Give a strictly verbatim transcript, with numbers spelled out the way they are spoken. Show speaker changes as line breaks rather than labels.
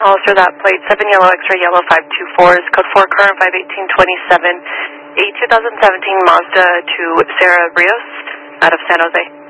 Also that plate seven yellow X-ray yellow five two four is code four current five eighteen twenty-seven, a two thousand seventeen Mazda to Sarah Rios out of San Jose.